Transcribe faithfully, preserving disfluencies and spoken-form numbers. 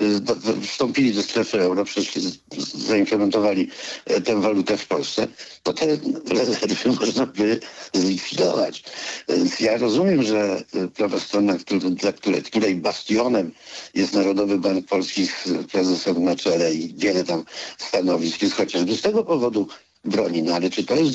do, wstąpili do strefy euro, przecież zaimplementowali tę walutę w Polsce, to te rezerwy można by zlikwidować. Więc ja rozumiem, że prawa strona, który, dla której, której bastionem jest Narodowy Bank Polski z prezesem na czele i wiele tam stanowisk jest chociażby z tego powodu broni. No ale czy to jest